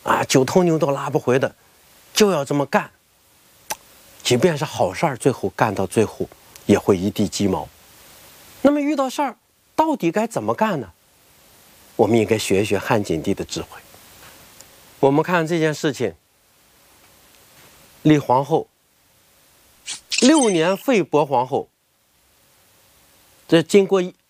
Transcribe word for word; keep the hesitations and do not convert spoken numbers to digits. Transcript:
啊，九头牛都拉不回的，就要这么干。即便是好事儿，最后干到最后也会一地鸡毛。那么遇到事儿，到底该怎么干呢？我们应该学一学汉景帝的智慧。我们看这件事情，立皇后，六年废伯皇后。这经过